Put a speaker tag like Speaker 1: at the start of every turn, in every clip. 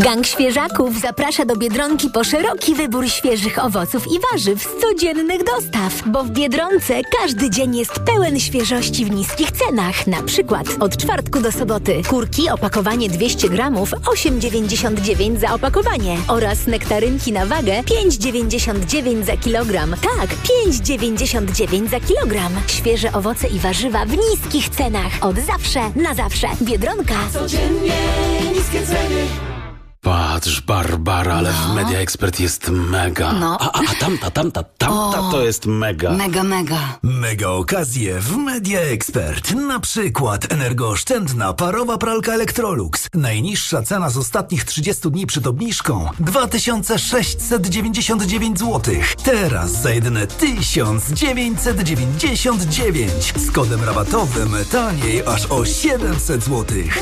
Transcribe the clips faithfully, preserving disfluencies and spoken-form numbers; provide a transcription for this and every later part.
Speaker 1: Gang Świeżaków zaprasza do Biedronki po szeroki wybór świeżych owoców i warzyw z codziennych dostaw, bo w Biedronce każdy dzień jest pełen świeżości w niskich cenach. Na przykład od czwartku do soboty kurki opakowanie dwieście gramów osiem dziewięćdziesiąt dziewięć za opakowanie oraz nektarynki na wagę pięć dziewięćdziesiąt dziewięć za kilogram. Tak, pięć dziewięćdziesiąt dziewięć za kilogram. Świeże owoce i warzywa w niskich cenach. Od zawsze na zawsze. Biedronka.
Speaker 2: Codziennie niskie ceny.
Speaker 3: Patrz, Barbara, ale
Speaker 4: no.
Speaker 3: w Media Expert jest mega.
Speaker 4: No.
Speaker 3: A, a, a tamta, tamta, tamta
Speaker 4: o,
Speaker 3: to jest mega.
Speaker 4: Mega, mega.
Speaker 5: Mega okazje w Media Expert. Na przykład energooszczędna parowa pralka Electrolux. Najniższa cena z ostatnich trzydziestu dni przed obniżką dwa tysiące sześćset dziewięćdziesiąt dziewięć złotych. Teraz za jedyne tysiąc dziewięćset dziewięćdziesiąt dziewięć. Z kodem rabatowym taniej aż o siedemset złotych.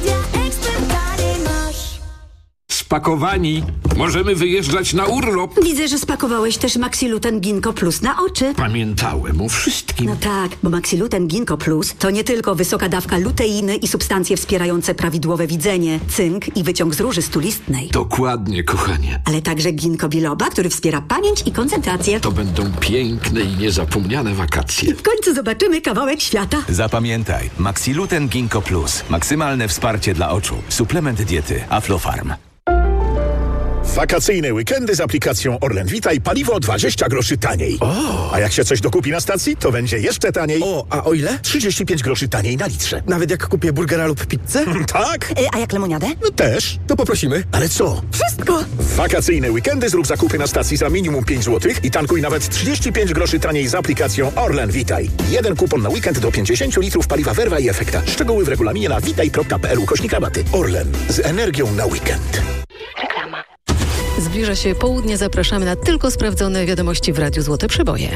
Speaker 6: Spakowani. Możemy wyjeżdżać na urlop.
Speaker 7: Widzę, że spakowałeś też Maxiluten Ginkgo Plus na oczy.
Speaker 6: Pamiętałem o wszystkim.
Speaker 7: No tak, bo Maxiluten Ginkgo Plus to nie tylko wysoka dawka luteiny i substancje wspierające prawidłowe widzenie, cynk i wyciąg z róży stulistnej.
Speaker 6: Dokładnie, kochanie.
Speaker 7: Ale także ginkgo biloba, który wspiera pamięć i koncentrację.
Speaker 6: To będą piękne i niezapomniane wakacje.
Speaker 7: W końcu zobaczymy kawałek świata.
Speaker 8: Zapamiętaj, Maxiluten Ginkgo Plus. Maksymalne wsparcie dla oczu. Suplement diety Aflofarm.
Speaker 9: Wakacyjne weekendy z aplikacją Orlen Vitaj paliwo dwadzieścia groszy taniej.
Speaker 10: O.
Speaker 9: A jak się coś dokupi na stacji, to będzie jeszcze taniej.
Speaker 10: O, a o ile?
Speaker 9: trzydzieści pięć groszy taniej na litrze.
Speaker 10: Nawet jak kupię burgera lub pizzę?
Speaker 9: Tak.
Speaker 7: Y, a jak lemoniadę?
Speaker 9: No też.
Speaker 10: To poprosimy.
Speaker 9: Ale co?
Speaker 7: Wszystko.
Speaker 9: W wakacyjne weekendy zrób zakupy na stacji za minimum pięć złotych i tankuj nawet trzydzieści pięć groszy taniej z aplikacją Orlen Vitaj. Jeden kupon na weekend do pięćdziesiąt litrów paliwa Verva i Efekta. Szczegóły w regulaminie na vitaj kropka p l ukośnik rabaty. Orlen. Z energią na weekend.
Speaker 1: Reklama.
Speaker 11: Zbliża się południe, zapraszamy na tylko sprawdzone wiadomości w Radiu Złote Przeboje.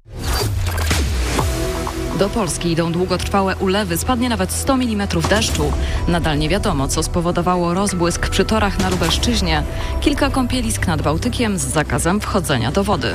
Speaker 11: Do Polski idą długotrwałe ulewy, spadnie nawet sto milimetrów deszczu. Nadal nie wiadomo, co spowodowało rozbłysk przy torach na Lubelszczyźnie. Kilka kąpielisk nad Bałtykiem z zakazem wchodzenia do wody.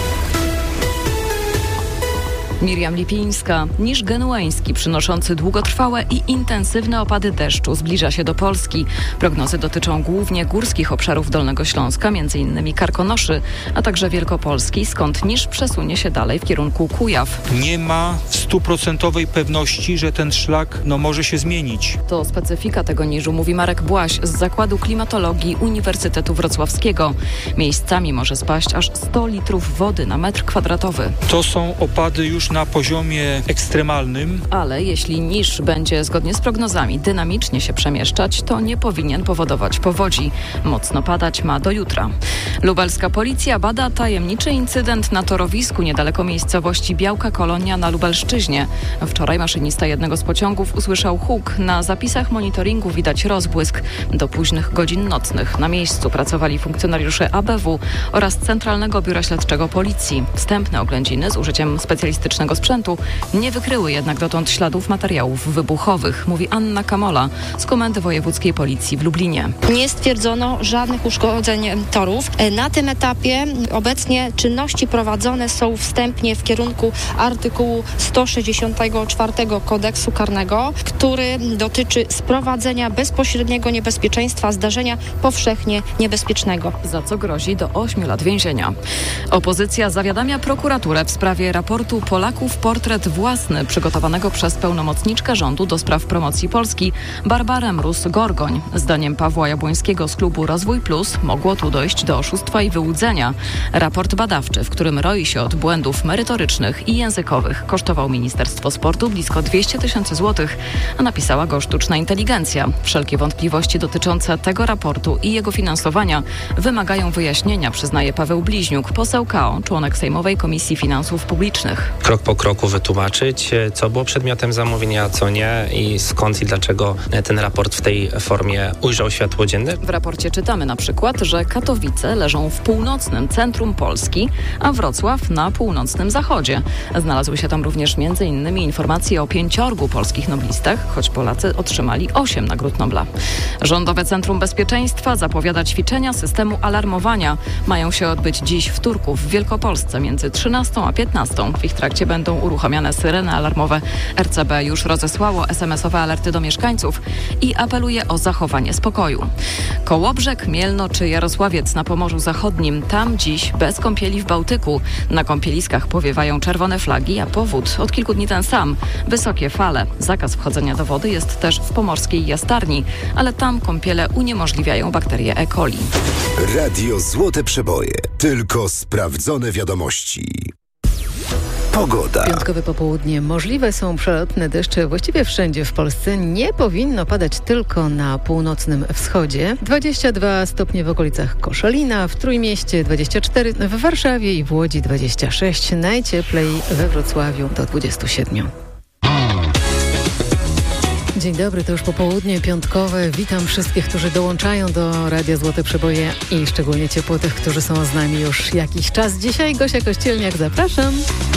Speaker 11: Miriam Lipińska. Niż genueński przynoszący długotrwałe i intensywne opady deszczu zbliża się do Polski. Prognozy dotyczą głównie górskich obszarów Dolnego Śląska, m.in. Karkonoszy, a także Wielkopolski, skąd niż przesunie się dalej w kierunku Kujaw.
Speaker 12: Nie ma stuprocentowej pewności, że ten szlak no, może się zmienić.
Speaker 11: To specyfika tego niżu, mówi Marek Błaś z Zakładu Klimatologii Uniwersytetu Wrocławskiego. Miejscami może spaść aż sto litrów wody na metr kwadratowy.
Speaker 12: To są opady już na poziomie ekstremalnym.
Speaker 11: Ale jeśli niż będzie zgodnie z prognozami dynamicznie się przemieszczać, to nie powinien powodować powodzi. Mocno padać ma do jutra. Lubelska policja bada tajemniczy incydent na torowisku niedaleko miejscowości Białka Kolonia na Lubelszczyźnie. Wczoraj maszynista jednego z pociągów usłyszał huk. Na zapisach monitoringu widać rozbłysk. Do późnych godzin nocnych na miejscu pracowali funkcjonariusze A B W oraz Centralnego Biura Śledczego Policji. Wstępne oględziny z użyciem specjalistycznego sprzętu nie wykryły jednak dotąd śladów materiałów wybuchowych, mówi Anna Kamola z Komendy Wojewódzkiej Policji w Lublinie.
Speaker 13: Nie stwierdzono żadnych uszkodzeń torów. Na tym etapie obecnie czynności prowadzone są wstępnie w kierunku artykułu sto sześćdziesiątego czwartego Kodeksu Karnego, który dotyczy sprowadzenia bezpośredniego niebezpieczeństwa zdarzenia powszechnie niebezpiecznego.
Speaker 11: Za co grozi do ośmiu lat więzienia. Opozycja zawiadamia prokuraturę w sprawie raportu Polaków Portret Własny przygotowanego przez pełnomocniczkę rządu do spraw promocji Polski Barbarę Mróz-Gorgoń. Zdaniem Pawła Jabłońskiego z klubu Rozwój Plus mogło tu dojść do oszustwa i wyłudzenia. Raport badawczy, w którym roi się od błędów merytorycznych i językowych, kosztował Ministerstwo Sportu blisko dwieście tysięcy złotych, a napisała go sztuczna inteligencja. Wszelkie wątpliwości dotyczące tego raportu i jego finansowania wymagają wyjaśnienia, przyznaje Paweł Bliźniuk, poseł K O, członek Sejmowej Komisji Finansów Publicznych.
Speaker 14: Krok po kroku wytłumaczyć, co było przedmiotem zamówienia, a co nie i skąd i dlaczego ten raport w tej formie ujrzał światło dzienne.
Speaker 11: W raporcie czytamy na przykład, że Katowice leżą w północnym centrum Polski, a Wrocław na północnym zachodzie. Znalazły się tam również między innymi informacje o pięciorgu polskich noblistach, choć Polacy otrzymali osiem nagród Nobla. Rządowe Centrum Bezpieczeństwa zapowiada ćwiczenia systemu alarmowania. Mają się odbyć dziś w Turku w Wielkopolsce między trzynastą a piętnastą. W ich trakcie będą uruchamiane syreny alarmowe. R C B już rozesłało es em esowe alerty do mieszkańców i apeluje o zachowanie spokoju. Kołobrzeg, Mielno czy Jarosławiec na Pomorzu Zachodnim. Tam dziś bez kąpieli w Bałtyku. Na kąpieliskach powiewają czerwone flagi, a powód od kilku dni ten sam. Wysokie fale. Zakaz wchodzenia do wody jest też w pomorskiej Jastarni, ale tam kąpiele uniemożliwiają bakterie E. coli.
Speaker 4: Radio Złote Przeboje. Tylko sprawdzone wiadomości. Pogoda.
Speaker 15: Piątkowe popołudnie. Możliwe są przelotne deszcze właściwie wszędzie w Polsce. Nie powinno padać tylko na północnym wschodzie. dwadzieścia dwa stopnie w okolicach Koszalina, w Trójmieście dwadzieścia cztery, w Warszawie i w Łodzi dwadzieścia sześć, najcieplej we Wrocławiu do dwudziestu siedmiu. Dzień dobry, to już popołudnie piątkowe. Witam wszystkich, którzy dołączają do Radia Złote Przeboje i szczególnie ciepło tych, którzy są z nami już jakiś czas. Dzisiaj Gosia Kościelniak, zapraszam.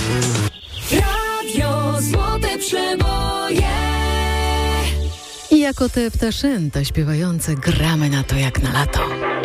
Speaker 2: Radio Złote Przeboje.
Speaker 15: I jako te ptaszęta śpiewające gramy na to jak na lato.